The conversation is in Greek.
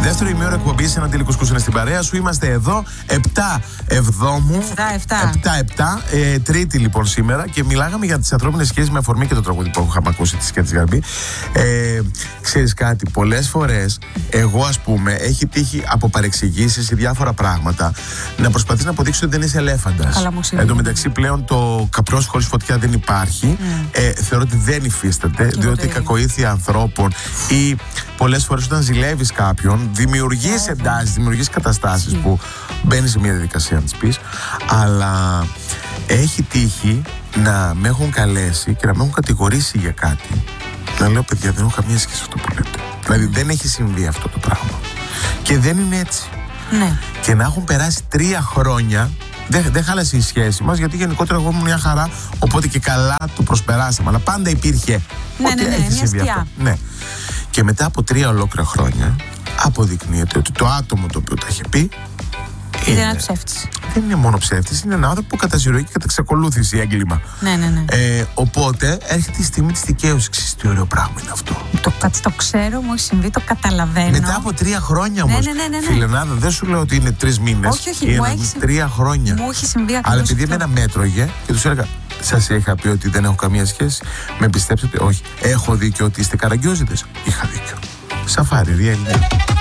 Δεύτερο ημίωρο εκπομπής, ένα τηλεκουσκούς είναι στην παρέα σου. Είμαστε εδώ 7 Εβδόμου. 7-7. Τρίτη λοιπόν σήμερα και μιλάγαμε για τις ανθρώπινες σχέσεις με αφορμή και το τραγούδι που είχαμε ακούσει τη Σκέτης Γαρμπή. Ξέρεις κάτι, πολλές φορές εγώ ας πούμε έχει τύχει από παρεξηγήσεις ή διάφορα πράγματα να προσπαθείς να αποδείξεις ότι δεν είσαι ελέφαντας. Εν τω μεταξύ πλέον το καπνός χωρίς φωτιά δεν υπάρχει. Θεωρώ ότι δεν υφίσταται, διότι η κακοήθεια ανθρώπων ή πολλές φορές όταν ζηλεύεις κάποιον δημιουργείς εντάσεις, δημιουργείς καταστάσεις που μπαίνεις σε μια διαδικασία να τις πεις. Αλλά έχει τύχει να με έχουν καλέσει και να με έχουν κατηγορήσει για κάτι. Να λέω, παιδιά, δεν έχω καμία σχέση αυτό που λέτε. Δηλαδή δεν έχει συμβεί αυτό το πράγμα. Και δεν είναι έτσι. Ναι. Και να έχουν περάσει 3 χρόνια, δεν χάλασε η σχέση μας, γιατί γενικότερα εγώ ήμουν μια χαρά, οπότε και καλά το προσπεράσαμε. Αλλά πάντα υπήρχε. Ναι, έχει συμβεί αυτό. Ναι. Και μετά από 3 ολόκληρα χρόνια αποδεικνύεται ότι το άτομο το οποίο τα είχε πει είναι ένα ψεύτης. Δεν είναι μόνο ψεύτης, είναι ένα άνθρωπο που κατά συρροή και κατά εξακολούθηση έγκλημα. Ναι. Οπότε έρχεται η στιγμή της δικαίωσης. Ξέρεις τι ωραίο πράγμα είναι αυτό. Το ξέρω, μου έχει συμβεί, το καταλαβαίνω. Μετά από 3 χρόνια όμως. Ναι. Φιλενάδα, δεν σου λέω ότι είναι 3 μήνες. Όχι, είναι 3 χρόνια. Μου έχει συμβεί ακριβώς. Αλλά επειδή εμένα μέτρωγε και τους έλεγα, σας είχα πει ότι δεν έχω καμία σχέση, με πιστέψετε? Όχι. Έχω δίκιο ότι είστε καραγκιόζητες? Είχα δίκιο. Σαφάρι, ριέλι.